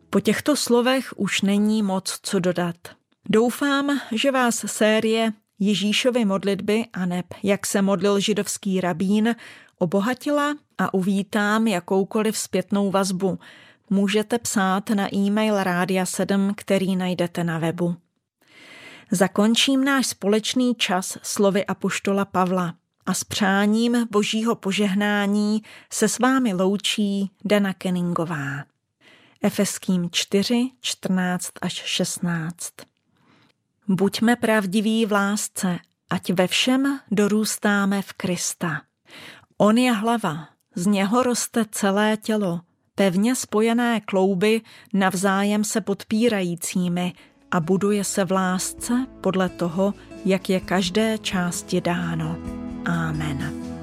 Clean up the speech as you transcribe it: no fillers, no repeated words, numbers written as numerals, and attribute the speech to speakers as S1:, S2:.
S1: Po těchto slovech už není moc co dodat. Doufám, že vás série Ježíšovy modlitby aneb jak se modlil židovský rabín obohatila a uvítám jakoukoliv zpětnou vazbu. Můžete psát na e-mail Rádia 7, který najdete na webu. Zakončím náš společný čas slovy apoštola Pavla a s přáním božího požehnání se s vámi loučí Dana Kenningová. Efeským 4, 14 až 16. Buďme pravdiví v lásce, ať ve všem dorůstáme v Krista. On je hlava, z něho roste celé tělo, pevně spojené klouby navzájem se podpírajícími a buduje se v lásce podle toho, jak je každé části dáno. Amen.